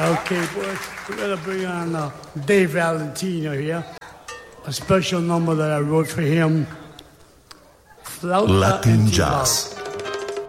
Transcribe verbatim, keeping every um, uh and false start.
Okay, boys, we're going to bring on uh, Dave Valentino here. A special number that I wrote for him. Flauta Latin Jazz.